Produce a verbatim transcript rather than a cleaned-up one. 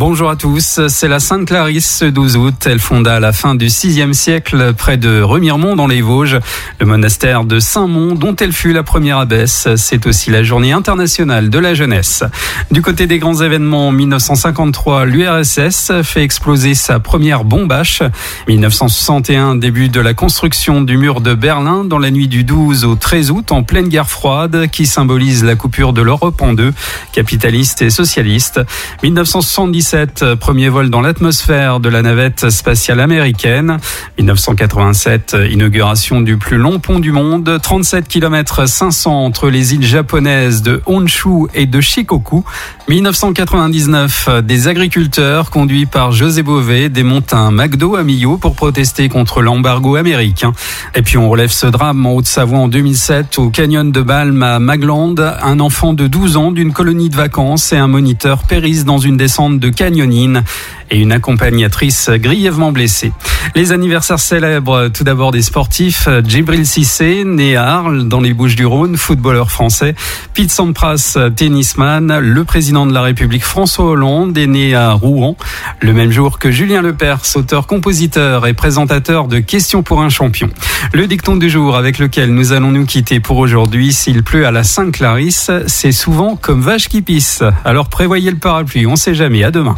Bonjour à tous, c'est la Sainte Clarisse ce douze août. Elle fonda à la fin du sixième siècle près de Remiremont dans les Vosges, le monastère de Saint-Mont dont elle fut la première abbesse. C'est aussi la journée internationale de la jeunesse. Du côté des grands événements, en dix-neuf cent cinquante-trois, l'U R S S fait exploser sa première bombe H. dix-neuf cent soixante et un, début de la construction du mur de Berlin dans la nuit du douze au treize août en pleine guerre froide qui symbolise la coupure de l'Europe en deux, capitaliste et socialiste. dix-neuf cent soixante-dix-sept, premier vol dans l'atmosphère de la navette spatiale américaine. dix-neuf cent quatre-vingt-sept, inauguration du plus long pont du monde, trente-sept kilomètres cinq cents entre les îles japonaises de Honshu et de Shikoku. dix-neuf cent quatre-vingt-dix-neuf, des agriculteurs conduits par José Bové démontent un McDo à Millau pour protester contre l'embargo américain. Et puis on relève ce drame en Haute-Savoie en deux mille sept au canyon de Balme à Magland. Un enfant de douze ans d'une colonie de vacances et un moniteur périssent dans une descente de canyonine et une accompagnatrice grièvement blessée. Les anniversaires célèbres, tout d'abord des sportifs. Djibril Cissé, né à Arles, dans les Bouches-du-Rhône, footballeur français. Pete Sampras, tennisman. Le président de la République, François Hollande, est né à Rouen, le même jour que Julien Lepers, auteur, compositeur et présentateur de Questions pour un champion. Le dicton du jour avec lequel nous allons nous quitter pour aujourd'hui. S'il pleut à la Sainte Clarisse, c'est souvent comme vache qui pisse. Alors prévoyez le parapluie, on sait jamais. À demain.